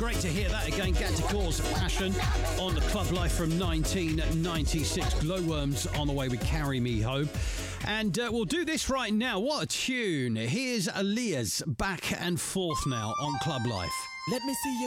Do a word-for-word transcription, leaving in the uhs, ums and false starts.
great to hear that again. Gatticore's Passion on the Club Life from nineteen ninety-six. Glowworms on the way with Carry Me Home. And uh, we'll do this right now. What a tune. Here's Aaliyah's Back and Forth now on Club Life. Let me see you.